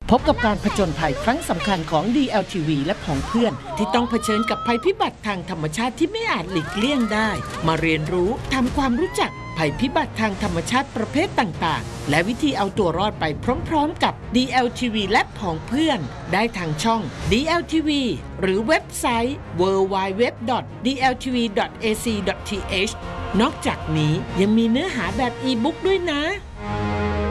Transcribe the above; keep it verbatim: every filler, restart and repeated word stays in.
พบกับการผจญภัยครั้งสำคัญของ ดี แอล ที วี และของเพื่อนที่ต้องเผชิญกับภัยพิบัติทางธรรมชาติที่ไม่อาจหลีกเลี่ยงได้มาเรียนรู้ทำความรู้จักภัยพิบัติทางธรรมชาติประเภทต่างๆและวิธีเอาตัวรอดไปพร้อมๆกับ ดี แอล ที วี และของเพื่อนได้ทางช่อง ดี แอล ที วี หรือเว็บไซต์ ดับเบิลยู ดับเบิลยู ดับเบิลยู ดอท ดี แอล ที วี ดอท เอ ซี ดอท ที เอช นอกจากนี้ยังมีเนื้อหาแบบอีบุ๊กด้วยนะ